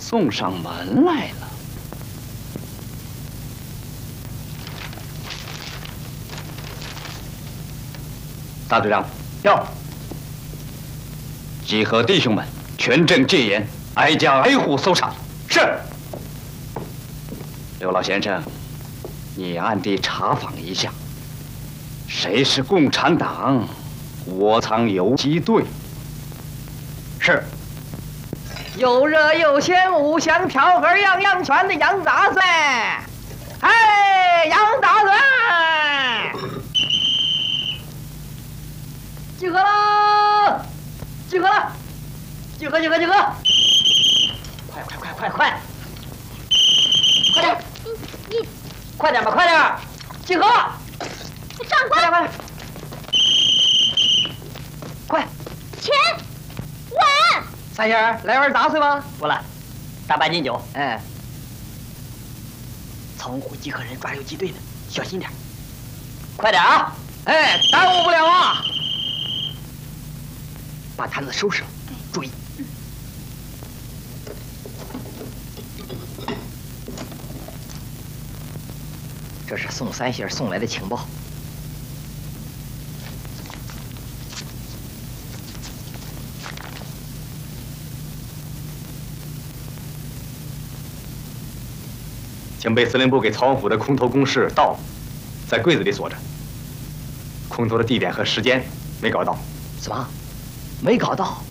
送上门来了。大队长， 要集合弟兄们，全镇戒严，挨家挨户搜查。 是。 刘老先生，你暗地查访一下，谁是共产党窝藏游击队？ 是。 又热又咸，五香调和样样全的羊杂碎。哎，羊杂碎！集合了！集合了！集合！快！快点吧，快点！集合！ 长官， 快！ 钱，碗。 三仙，来碗杂碎吧。 不了，大半斤酒。 哎， 曹洪湖集合人抓游击队呢，小心点。 快点啊！哎，耽误不了啊！ 把摊子收拾了，注意。这是宋三仙送来的情报。 请被司令部给曹王府的空投公事到，在柜子里锁着。空投的地点和时间没搞到。 什么？没搞到？